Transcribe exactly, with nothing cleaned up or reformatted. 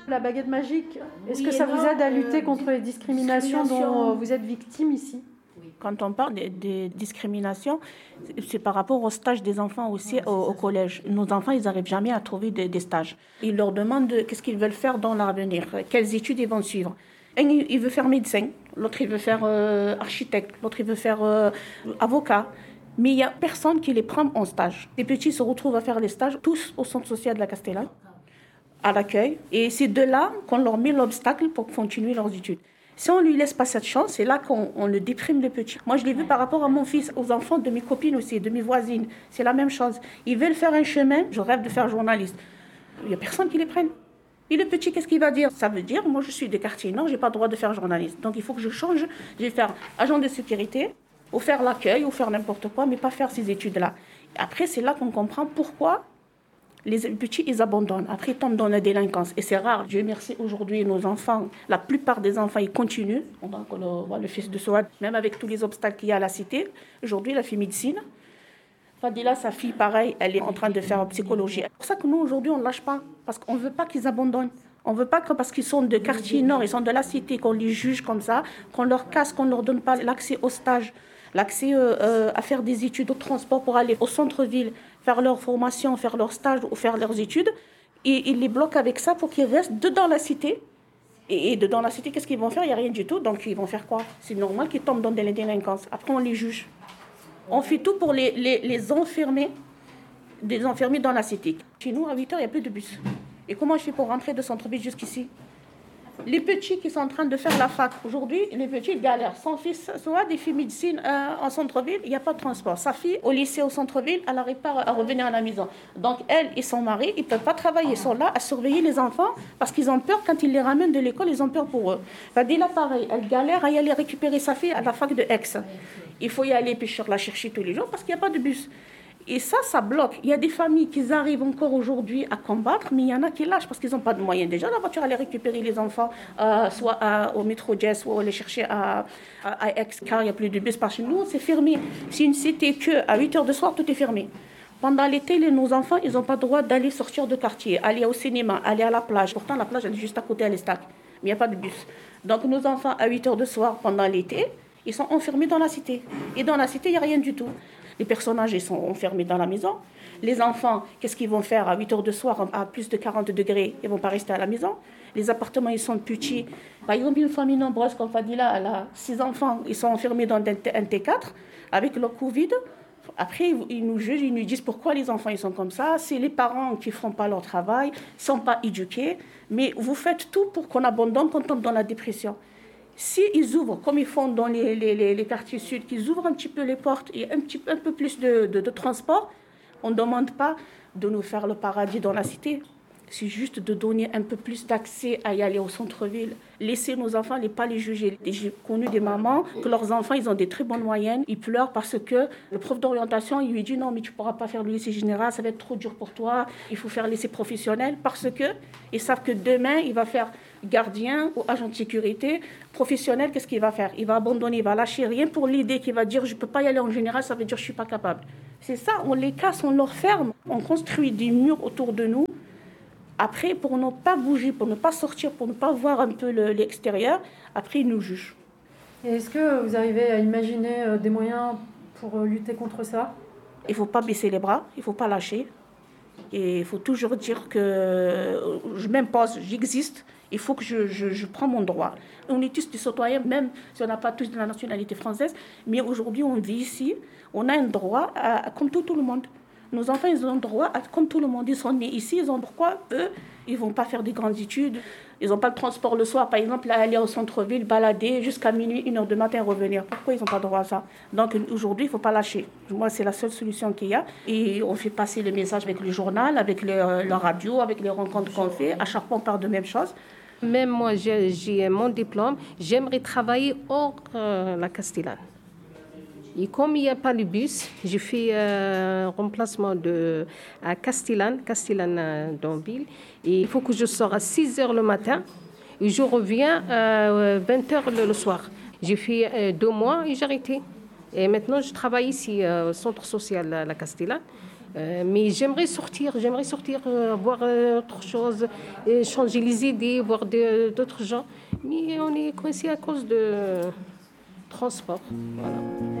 La baguette magique, est-ce Oui que ça et vous non, aide à lutter euh, contre les discriminations dont euh, vous êtes victime ici? Quand on parle des, des discriminations, c'est par rapport au stage des enfants aussi ouais, au, au collège. Nos enfants, ils n'arrivent jamais à trouver des, des stages. Ils leur demandent qu'est-ce qu'ils veulent faire dans l'avenir, quelles études ils vont suivre. Un, il veut faire médecin, l'autre, il veut faire euh, architecte, l'autre, il veut faire euh, avocat. Mais il n'y a personne qui les prend en stage. Les petits se retrouvent à faire les stages, tous au centre social de la Castellane, à l'accueil. Et c'est de là qu'on leur met l'obstacle pour continuer leurs études. Si on ne lui laisse pas cette chance, c'est là qu'on on le déprime, les petits. Moi, je l'ai vu par rapport à mon fils, aux enfants de mes copines aussi, de mes voisines. C'est la même chose. Ils veulent faire un chemin, je rêve de faire journaliste. Il n'y a personne qui les prenne. Et le petit, qu'est-ce qu'il va dire? Ça veut dire, moi, je suis de quartier nord, je n'ai pas le droit de faire journaliste. Donc, il faut que je change. Je vais faire agent de sécurité, ou faire l'accueil, ou faire n'importe quoi, mais pas faire ces études-là. Après, c'est là qu'on comprend pourquoi les petits, ils abandonnent. Après, ils tombent dans la délinquance. Et c'est rare. Dieu merci, aujourd'hui, nos enfants, la plupart des enfants, ils continuent. On voit le, le fils de Souad, même avec tous les obstacles qu'il y a à la cité. Aujourd'hui, il a fait médecine. Fadila, sa fille, pareil, elle est en train de faire psychologie. C'est pour ça que nous, aujourd'hui, on ne lâche pas. Parce qu'on ne veut pas qu'ils abandonnent. On ne veut pas que parce qu'ils sont de quartier nord, ils sont de la cité, qu'on les juge comme ça, qu'on leur casse, qu'on ne leur donne pas l'accès au stage, l'accès euh, euh, à faire des études au transport pour aller au centre-ville, faire leur formation, faire leur stage ou faire leurs études. Et ils les bloquent avec ça pour qu'ils restent dedans la cité. Et, et dedans la cité, qu'est-ce qu'ils vont faire? Il n'y a rien du tout. Donc ils vont faire quoi? C'est normal qu'ils tombent dans des délinquances. Après, on les juge. On fait tout pour les, les, les enfermer, les enfermer dans la cité. Chez nous, à huit heures, il n'y a plus de bus. Et comment je fais pour rentrer de centre-ville jusqu'ici? Les petits qui sont en train de faire la fac, aujourd'hui, les petits galèrent. Son fils, soit des filles médecine euh, en centre-ville, il n'y a pas de transport. Sa fille, au lycée, au centre-ville, elle n'arrive pas à revenir à la maison. Donc, elle et son mari, ils ne peuvent pas travailler. Ils sont là à surveiller les enfants parce qu'ils ont peur, quand ils les ramènent de l'école, ils ont peur pour eux. Fadila, pareil, elle galère à y aller récupérer sa fille à la fac de Aix. Il faut y aller, puis la chercher tous les jours parce qu'il n'y a pas de bus. Et ça, ça bloque. Il y a des familles qui arrivent encore aujourd'hui à combattre, mais il y en a qui lâchent parce qu'ils n'ont pas de moyens. Déjà, la voiture, aller récupérer les enfants, euh, soit à, au métro Jess, ou les chercher à, à, à Aix, car il n'y a plus de bus. Parce que nous, c'est fermé. C'est une cité qu'à huit heures du soir, tout est fermé. Pendant l'été, les, nos enfants, ils n'ont pas le droit d'aller sortir de quartier, aller au cinéma, aller à la plage. Pourtant, la plage, elle est juste à côté à l'Estac. Mais il n'y a pas de bus. Donc, nos enfants, à huit heures du soir, pendant l'été, ils sont enfermés dans la cité. Et dans la cité, il n'y a rien du tout. Les personnages, ils sont enfermés dans la maison. Les enfants, qu'est-ce qu'ils vont faire à huit heures du soir, à plus de quarante degrés? Ils ne vont pas rester à la maison. Les appartements, ils sont petits. Par exemple, une famille nombreuse, comme Fadila, elle a six enfants. Ils sont enfermés dans un T quatre avec le Covid. Après, ils nous jugent, ils nous disent pourquoi les enfants ils sont comme ça. C'est les parents qui ne font pas leur travail, ils ne sont pas éduqués. Mais vous faites tout pour qu'on abandonne, qu'on tombe dans la dépression. S'ils ouvrent, comme ils font dans les, les, les quartiers sud, qu'ils ouvrent un petit peu les portes et un, petit, un peu plus de, de, de transport, on ne demande pas de nous faire le paradis dans la cité. C'est juste de donner un peu plus d'accès à y aller au centre-ville. Laisser nos enfants, ne pas les juger. J'ai connu des mamans que leurs enfants, ils ont des très bonnes moyennes. Ils pleurent parce que le prof d'orientation, il lui dit non, mais tu ne pourras pas faire le lycée général, ça va être trop dur pour toi. Il faut faire le lycée professionnel parce qu'ils savent que demain, il va faire gardien ou agent de sécurité professionnel. Qu'est-ce qu'il va faire? Il va abandonner, il va lâcher rien pour l'idée qu'il va dire je ne peux pas y aller en général, ça veut dire je ne suis pas capable. C'est ça, on les casse, on leur ferme. On construit des murs autour de nous. Après, pour ne pas bouger, pour ne pas sortir, pour ne pas voir un peu le, l'extérieur, après, ils nous jugent. Et est-ce que vous arrivez à imaginer des moyens pour lutter contre ça? Il ne faut pas baisser les bras, il ne faut pas lâcher. Et il faut toujours dire que je m'impose, j'existe, il faut que je, je, je prends mon droit. On est tous des citoyens, même si on n'a pas tous de la nationalité française, mais aujourd'hui, on vit ici, on a un droit à, à, comme tout, tout le monde. Nos enfants, ils ont droit, à, comme tout le monde, ils sont nés ici, ils ont pourquoi eux, ils ne vont pas faire des grandes études, ils n'ont pas le transport le soir, par exemple, aller au centre-ville, balader jusqu'à minuit, une heure du matin, revenir. Pourquoi ils n'ont pas droit à ça? Donc aujourd'hui, il ne faut pas lâcher. Moi, c'est la seule solution qu'il y a. Et on fait passer le message avec le journal, avec le, la radio, avec les rencontres qu'on fait. À chaque fois, on parle de même chose. Même moi, j'ai, j'ai mon diplôme, j'aimerais travailler hors euh, la Castellane. Et comme il n'y a pas le bus, je fais un euh, remplacement de, à Castellane, Castellane dans ville. Et il faut que je sorte à six heures le matin et je reviens à vingt heures le, le soir. J'ai fait euh, deux mois et j'ai arrêté. Et maintenant, je travaille ici euh, au centre social à la Castellane. Euh, mais j'aimerais sortir, j'aimerais sortir, euh, voir euh, autre chose, et changer les idées, voir de- d'autres gens. Mais on est coincé à cause de transport. Voilà.